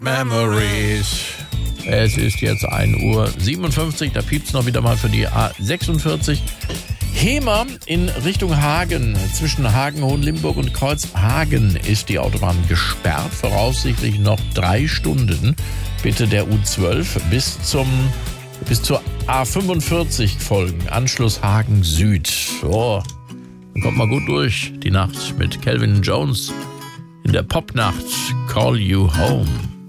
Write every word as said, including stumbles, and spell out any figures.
Memories. Es ist jetzt ein Uhr siebenundfünfzig, da piept's noch wieder mal für die A sechsundvierzig. Hemer in Richtung Hagen. Zwischen Hagen, Hohenlimburg und Kreuzhagen ist die Autobahn gesperrt. Voraussichtlich noch drei Stunden. Bitte der U zwölf bis zum bis zur A fünfundvierzig folgen. Anschluss Hagen Süd. So, dann kommt mal gut durch die Nacht mit Calvin Jones in der Popnacht. Call You Home.